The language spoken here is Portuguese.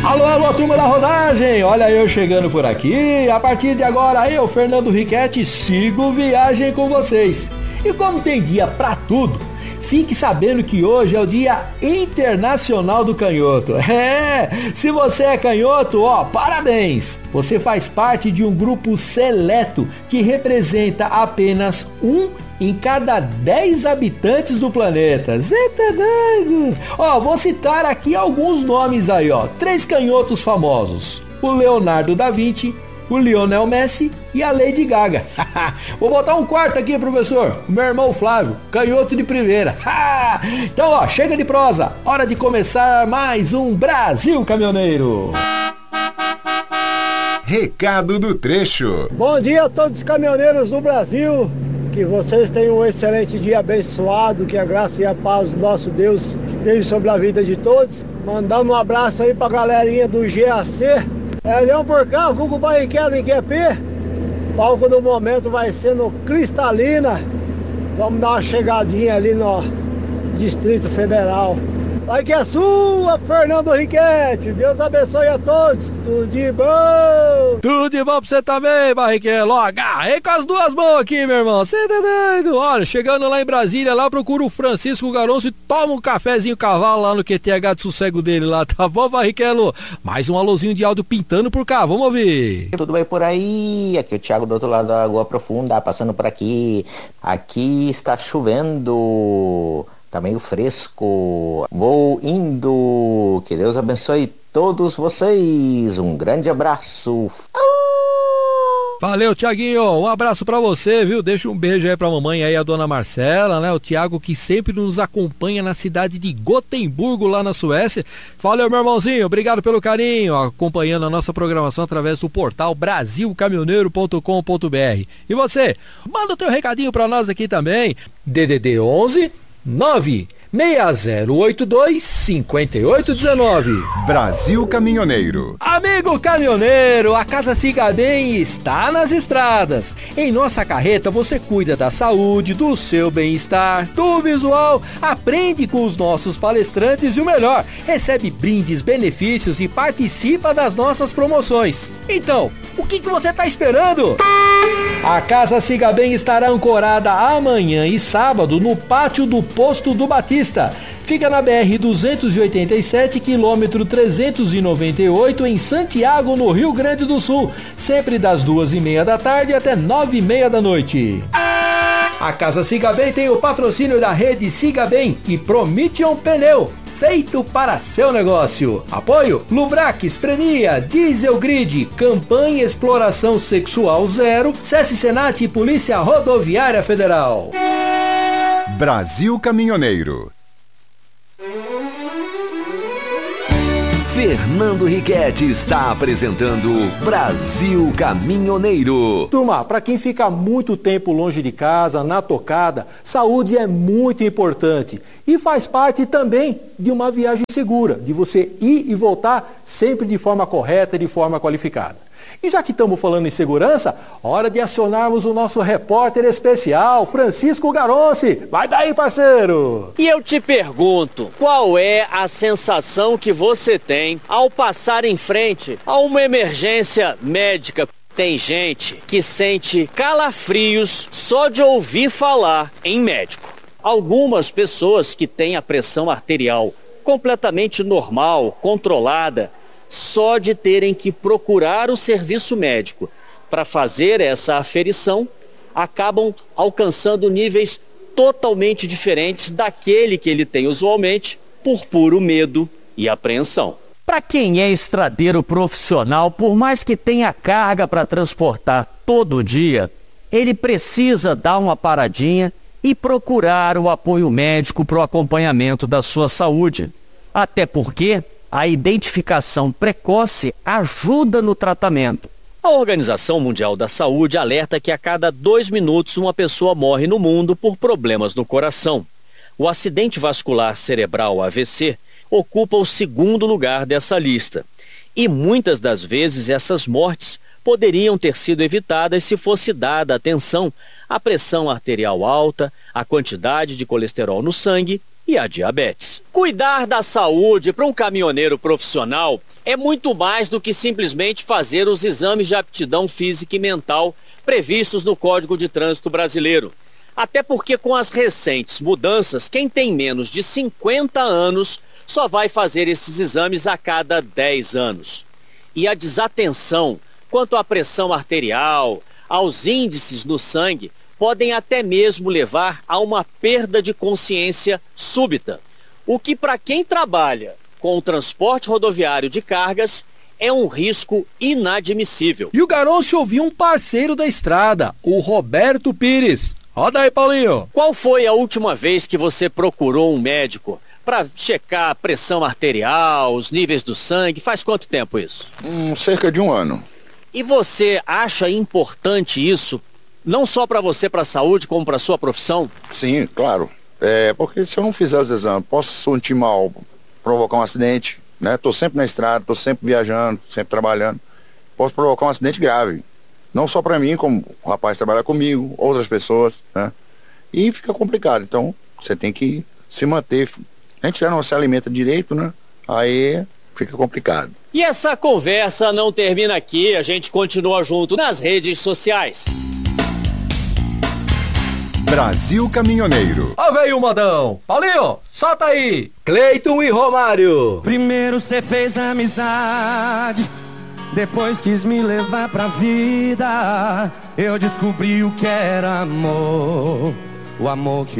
Alô, alô, turma da rodagem, olha eu chegando por aqui. A partir de agora eu, Fernando Riquetti, sigo viagem com vocês. E como tem dia pra tudo, fique sabendo que hoje é o Dia Internacional do Canhoto. Se você é canhoto, parabéns! Você faz parte de um grupo seleto que representa apenas um em cada 10 habitantes do planeta. Zé tá doido! Vou citar aqui alguns nomes aí, 3 canhotos famosos: o Leonardo da Vinci, o Lionel Messi e a Lady Gaga. Vou botar um quarto aqui, professor. O meu irmão Flávio, canhoto de primeira. Então, chega de prosa. Hora de começar mais um Brasil Caminhoneiro. Recado do trecho. Bom dia a todos os caminhoneiros do Brasil. Que vocês tenham um excelente dia abençoado. Que a graça e a paz do nosso Deus esteja sobre a vida de todos. Mandando um abraço aí pra galerinha do GAC. Leão Porcão, vulgo Barrichello em QP. Palco do momento vai ser no Cristalina. Vamos dar uma chegadinha ali no Distrito Federal. Vai que é sua, Fernando Riquetti. Deus abençoe a todos. Tudo de bom. Tudo de bom pra você também, Barrichello. Agarrei com as duas mãos aqui, meu irmão. Você tá doido? Olha, chegando lá em Brasília, lá procura o Francisco Garonço e toma um cafezinho cavalo lá no QTH de sossego dele lá, tá bom, Barrichello? Mais um alôzinho de áudio pintando por cá, vamos ouvir. Tudo bem por aí? Aqui é o Thiago do outro lado da Lagoa Profunda, passando por aqui. Aqui está chovendo. Tá meio fresco. Vou indo. Que Deus abençoe todos vocês. Um grande abraço. Valeu, Tiaguinho. Um abraço pra você, viu? Deixa um beijo aí pra mamãe aí, a dona Marcela, né? O Tiago que sempre nos acompanha na cidade de Gotemburgo, lá na Suécia. Valeu, meu irmãozinho. Obrigado pelo carinho, acompanhando a nossa programação através do portal brasilcaminhoneiro.com.br. E você? Manda o teu recadinho pra nós aqui também. DDD 11 96082 5819. Brasil Caminhoneiro. Amigo caminhoneiro, a Casa Siga Bem está nas estradas. Em nossa carreta você cuida da saúde, do seu bem-estar, do visual, aprende com os nossos palestrantes e o melhor, recebe brindes, benefícios e participa das nossas promoções. Então, o que você está esperando? A Casa Siga Bem estará ancorada amanhã e sábado no pátio do Posto do Batista. Fica na BR-287, quilômetro 398, em Santiago, no Rio Grande do Sul. Sempre das 2h30 da tarde até 9h30 da noite. A Casa Siga Bem tem o patrocínio da rede Siga Bem e Prometion Pneu. Feito para seu negócio. Apoio Lubrax, Prenia, Diesel Grid, Campanha Exploração Sexual Zero, SESC Senat e Polícia Rodoviária Federal. Brasil Caminhoneiro. Fernando Riquetti está apresentando Brasil Caminhoneiro. Turma, para quem fica muito tempo longe de casa, na tocada, saúde é muito importante e faz parte também de uma viagem segura, de você ir e voltar sempre de forma correta e de forma qualificada. E já que estamos falando em segurança, hora de acionarmos o nosso repórter especial, Francisco Garonce. Vai daí, parceiro! E eu te pergunto, qual é a sensação que você tem ao passar em frente a uma emergência médica? Tem gente que sente calafrios só de ouvir falar em médico. Algumas pessoas que têm a pressão arterial completamente normal, controlada, só de terem que procurar o serviço médico para fazer essa aferição, acabam alcançando níveis totalmente diferentes daquele que ele tem usualmente, por puro medo e apreensão. Para quem é estradeiro profissional, por mais que tenha carga para transportar todo dia, ele precisa dar uma paradinha e procurar o apoio médico para o acompanhamento da sua saúde. Até porque a identificação precoce ajuda no tratamento. A Organização Mundial da Saúde alerta que a cada 2 minutos uma pessoa morre no mundo por problemas no coração. O acidente vascular cerebral AVC ocupa o 2º lugar dessa lista. E muitas das vezes essas mortes poderiam ter sido evitadas se fosse dada atenção à pressão arterial alta, à quantidade de colesterol no sangue e a diabetes. Cuidar da saúde para um caminhoneiro profissional é muito mais do que simplesmente fazer os exames de aptidão física e mental previstos no Código de Trânsito Brasileiro. Até porque com as recentes mudanças, quem tem menos de 50 anos só vai fazer esses exames a cada 10 anos. E a desatenção quanto à pressão arterial, aos índices no sangue, podem até mesmo levar a uma perda de consciência súbita. O que para quem trabalha com o transporte rodoviário de cargas é um risco inadmissível. E o Garoncio ouviu um parceiro da estrada, o Roberto Pires. Roda aí, Paulinho. Qual foi a última vez que você procurou um médico para checar a pressão arterial, os níveis do sangue? Faz quanto tempo isso? Cerca de 1 ano. E você acha importante isso, não só para você, para a saúde, como para a sua profissão? Sim, claro. Porque se eu não fizer os exames, posso sentir mal, provocar um acidente, né? Tô sempre na estrada, tô sempre viajando, sempre trabalhando. Posso provocar um acidente grave. Não só para mim, como o rapaz trabalha comigo, outras pessoas, né? E fica complicado. Então, você tem que se manter. A gente já não se alimenta direito, né? Aí fica complicado. E essa conversa não termina aqui, a gente continua junto nas redes sociais. Brasil Caminhoneiro. Ó, veio o modão. Paulinho, solta aí. Cleiton e Romário. Primeiro cê fez amizade, depois quis me levar pra vida. Eu descobri o que era amor, o amor que